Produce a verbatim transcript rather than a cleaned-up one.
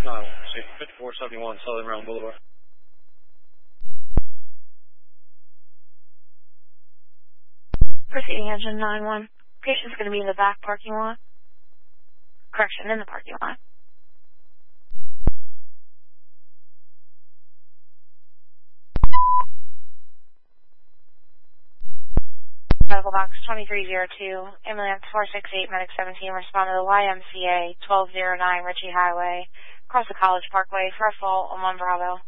No, see, fifty-four seventy-one Southern Round Boulevard. Proceeding engine nine one. Patient's going to be in the back parking lot. Correction, in the parking lot. Medical box twenty-three oh two, ambulance four six eight, medic seventeen, respond to the Y M C A twelve oh nine Ritchie Highway, across the College Parkway for a fall on one Bravo.